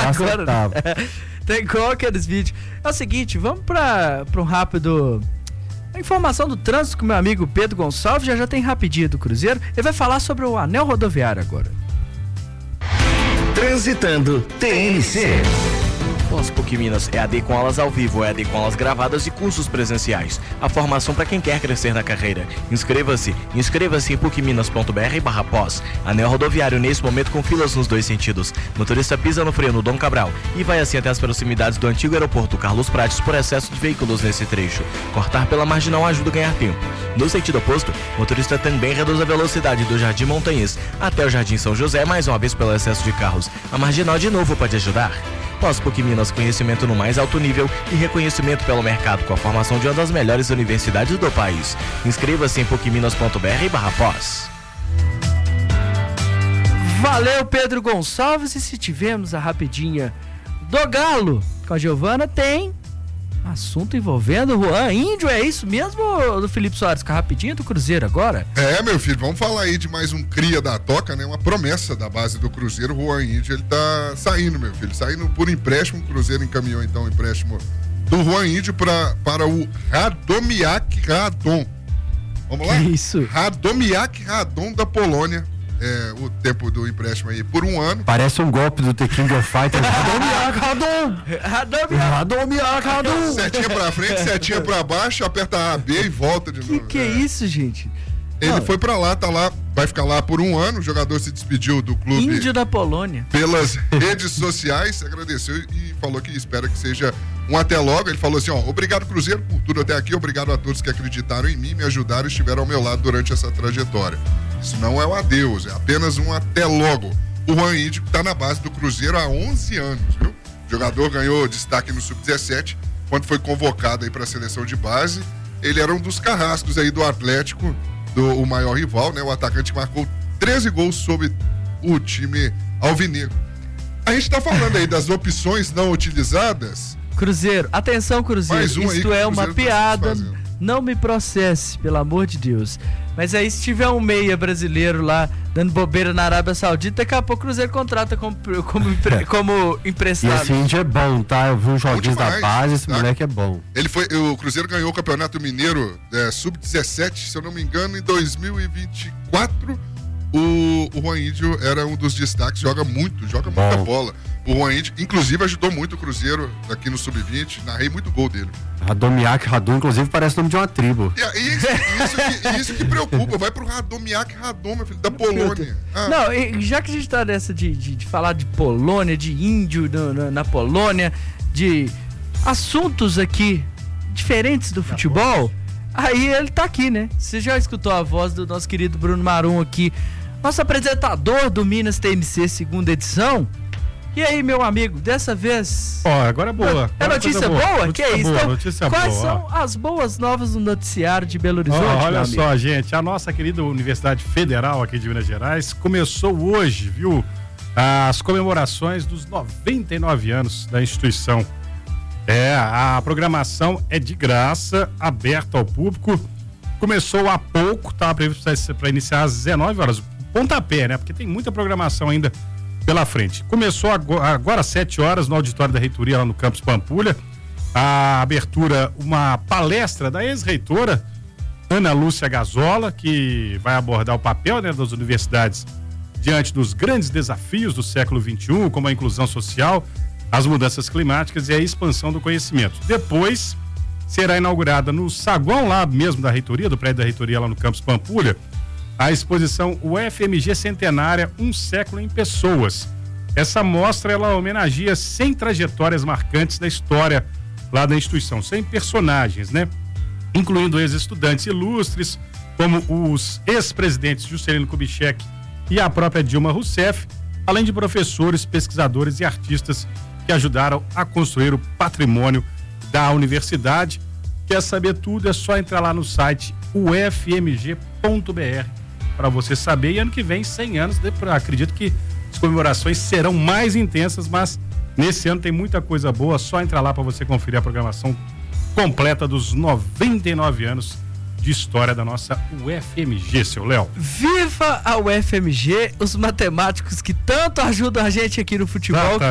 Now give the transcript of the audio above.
agora. Tem igual aqueles vídeos. É o seguinte, vamos para um rápido... A informação do trânsito com meu amigo Pedro Gonçalves, já tem rapidinho do Cruzeiro. Ele vai falar sobre o anel rodoviário agora. Transitando TNC. PUC Minas, EAD com aulas ao vivo, EAD com aulas gravadas e cursos presenciais. A formação para quem quer crescer na carreira. Inscreva-se em pucminas.br/pós. Anel rodoviário nesse momento com filas nos dois sentidos. Motorista pisa no freio no Dom Cabral e vai assim até as proximidades do antigo aeroporto Carlos Prates por excesso de veículos nesse trecho. Cortar pela marginal ajuda a ganhar tempo. No sentido oposto, motorista também reduz a velocidade do Jardim Montanhês até o Jardim São José, mais uma vez pelo excesso de carros. A marginal de novo pode ajudar. PUC Minas, conhecimento no mais alto nível e reconhecimento pelo mercado com a formação de uma das melhores universidades do país. Inscreva-se em pucminas.br/pós. Valeu, Pedro Gonçalves. E se tivermos a rapidinha do Galo com a Giovana, tem assunto envolvendo o Juan Índio, é isso mesmo, do Felipe Soares? Fica rapidinho do Cruzeiro agora? Meu filho, vamos falar aí de mais um cria da Toca, né? Uma promessa da base do Cruzeiro. O Juan Índio, ele tá saindo, meu filho, saindo por empréstimo. O Cruzeiro encaminhou então o empréstimo do Juan Índio para o Radomiak Radom. Vamos lá? Que isso? Radomiak Radom da Polônia. O tempo do empréstimo aí por 1 ano. Parece um golpe do The King of Fighters. Radomiak Radom. Setinha pra frente, setinha pra baixo, aperta A, B e volta de novo. Que é isso, gente? Ele foi pra lá, tá lá, vai ficar lá por 1 ano. O jogador se despediu do clube. Índio da Polônia. Pelas redes sociais, agradeceu e falou que espera que seja um até logo. Ele falou assim, obrigado Cruzeiro por tudo até aqui, obrigado a todos que acreditaram em mim, me ajudaram e estiveram ao meu lado durante essa trajetória. Isso não é um adeus, é apenas um até logo. O Juan Índio tá na base do Cruzeiro há 11 anos, viu? O jogador ganhou destaque no Sub-17, quando foi convocado aí para a seleção de base. Ele era um dos carrascos aí do Atlético, o maior rival, né? O atacante marcou 13 gols sob o time alvinegro. A gente tá falando aí das opções não utilizadas. Cruzeiro, atenção Cruzeiro, isto é uma piada, não me processe, pelo amor de Deus. Mas aí se tiver um meia brasileiro lá dando bobeira na Arábia Saudita, daqui a pouco o Cruzeiro contrata como emprestado. E esse índio é bom, tá? Eu vi uns joguinhos da base, esse moleque é bom. O Cruzeiro ganhou o Campeonato Mineiro Sub-17, se eu não me engano, em 2024. O Juan Índio era um dos destaques, joga muita bola. O Juan Índio, inclusive, ajudou muito o Cruzeiro aqui no Sub-20, narrei muito gol dele. Radomiak Radom, inclusive, parece o nome de uma tribo. Isso que preocupa, vai pro Radomiak Radom, meu filho, da Polônia. Não, já que a gente tá nessa de falar de Polônia, de índio na Polônia, de assuntos aqui diferentes do futebol, aí ele tá aqui, né? Você já escutou a voz do nosso querido Bruno Marum aqui, nosso apresentador do Minas TMC segunda edição. E aí, meu amigo, dessa vez... agora é boa. É notícia boa? Que é isso? Boa, então, notícia quais boa, são as boas novas do noticiário de Belo Horizonte, olha só, gente, a nossa querida Universidade Federal aqui de Minas Gerais começou hoje, viu, as comemorações dos 99 anos da instituição. A programação é de graça, aberta ao público. Começou há pouco, estava previsto para iniciar às 19 horas. Pontapé, né? Porque tem muita programação ainda pela frente. Começou agora às 7 horas no auditório da reitoria lá no Campus Pampulha. A abertura, uma palestra da ex-reitora Ana Lúcia Gazola, que vai abordar o papel, né, das universidades diante dos grandes desafios do século XXI, como a inclusão social, as mudanças climáticas e a expansão do conhecimento. Depois será inaugurada no saguão lá mesmo da reitoria, do prédio da reitoria lá no Campus Pampulha, a exposição UFMG Centenária, um século em pessoas. Essa mostra, ela homenageia 100 trajetórias marcantes da história lá da instituição, 100 personagens, né? Incluindo ex-estudantes ilustres, como os ex-presidentes Juscelino Kubitschek e a própria Dilma Rousseff, além de professores, pesquisadores e artistas que ajudaram a construir o patrimônio da universidade. Quer saber tudo? É só entrar lá no site ufmg.br para você saber. E ano que vem, 100 anos, acredito que as comemorações serão mais intensas, mas nesse ano tem muita coisa boa. Só entrar lá para você conferir a programação completa dos 99 anos de história da nossa UFMG, seu Léo. Viva a UFMG, os matemáticos que tanto ajudam a gente aqui no futebol.